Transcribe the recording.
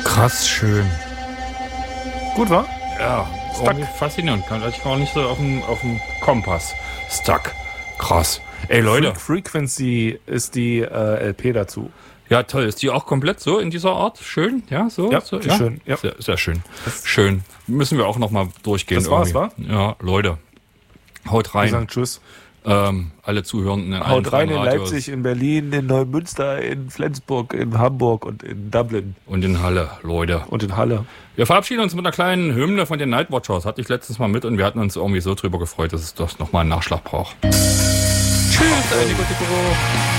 Krass schön. Gut, wa? Ja, faszinierend. Ich war nicht so auf dem Kompass. Stuck. Krass. Ey, Leute. Frequency ist die LP dazu. Ja, toll. Ist die auch komplett so in dieser Art? Schön? Ja, so? Ja, so, schön. Ja. Sehr, sehr schön. Schön. Müssen wir auch nochmal durchgehen. Das war's, wa? Ja, Leute. Haut rein. Wir sagen Tschüss. Alle Zuhörenden in allen Haut rein in Radios. Leipzig, in Berlin, in Neumünster, in Flensburg, in Hamburg und in Dublin. Und in Halle, Leute. Und in Halle. Wir verabschieden uns mit einer kleinen Hymne von den Nightwatchers. Hatte ich letztens mal mit und wir hatten uns irgendwie so drüber gefreut, dass es doch nochmal einen Nachschlag braucht. Tschüss, Nico Tico.